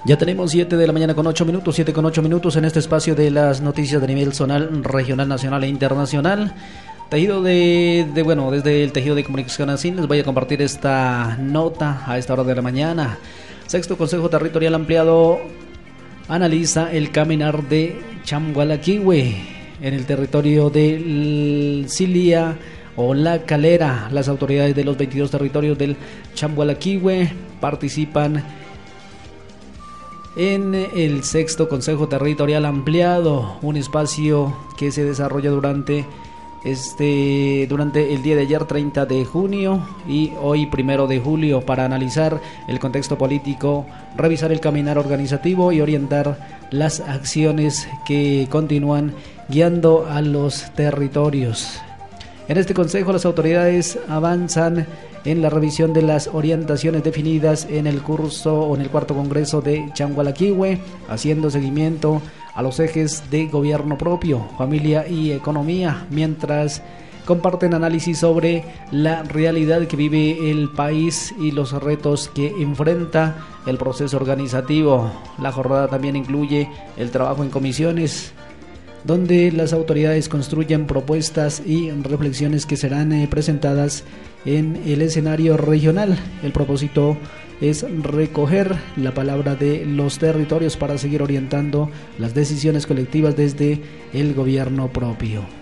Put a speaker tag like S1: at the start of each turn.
S1: Ya tenemos 7 de la mañana con 8 minutos, 7 con 8 minutos en este espacio de las noticias de nivel zonal, regional, nacional e internacional. Tejido bueno, desde el tejido de comunicación así les voy a compartir esta nota a esta hora de la mañana. Sexto Consejo Territorial Ampliado analiza el caminar de Chamgualaquihue en el territorio de Cilia o La Calera. Las autoridades de los 22 territorios del Chamgualaquihue participan en el Sexto Consejo Territorial Ampliado, un espacio que se desarrolla durante el día de ayer 30 de junio y hoy 1 de julio para analizar el contexto político, revisar el caminar organizativo y orientar las acciones que continúan guiando a los territorios. En este consejo las autoridades avanzan en la revisión de las orientaciones definidas en el curso o en el cuarto congreso de Chamgualaquihue, haciendo seguimiento a los ejes de gobierno propio, familia y economía, mientras comparten análisis sobre la realidad que vive el país y los retos que enfrenta el proceso organizativo. La jornada también incluye el trabajo en comisiones, donde las autoridades construyen propuestas y reflexiones que serán presentadas en el escenario regional. El propósito es recoger la palabra de los territorios para seguir orientando las decisiones colectivas desde el gobierno propio.